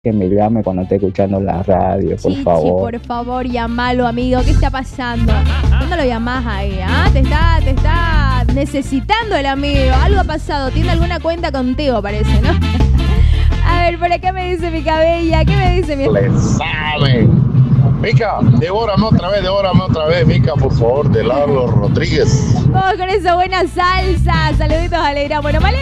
que me llame cuando esté escuchando la radio, por Chichi, favor. por favor, llamalo, amigo. ¿Qué está pasando? ¿Cuándo lo llamás ahí? ¿Ah? Te está necesitando el amigo. Algo ha pasado. Tiene alguna cuenta contigo, parece, ¿no? A ver, por acá me dice mi cabella. ¿Qué me dice mi... Le saben. Mica, devórame otra vez, Mica, por favor, de Lalo Rodríguez. Vamos con esa buena salsa. Saluditos, Alegra. Bueno, vale.